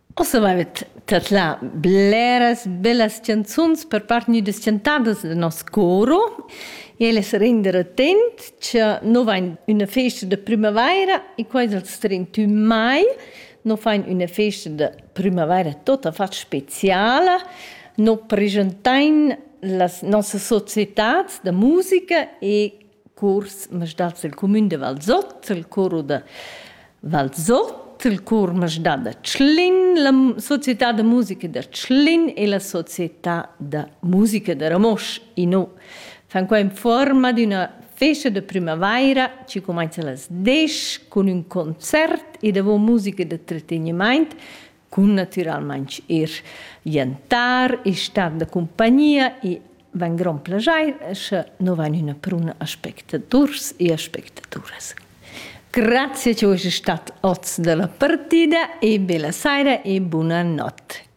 Ossa vavet tatla bleras, bellas canzuns per part gnüdas cantadas del nos coro. E elles render attent che no vain una festa de primavera e quais als 31 mai no fain una festa de primavera tutta fat speciala, no presentain las nossas societats de musica e cors masdats del comune de Valzot, il coro de Valzot, il cor masdat de Tschlin, la società de musica de Tschlin e la società de musica de Ramosch. E no, fan qua in forma di una festa de primavera, ci comincia las 10 con un concert e de musica de entretenimento, con naturalmente jantar e stat de compagnia e van gran plagiar se no van una pruna a spectators e a spectatoras. Grazie che avete stat oz della partita e bella sera e buona notte.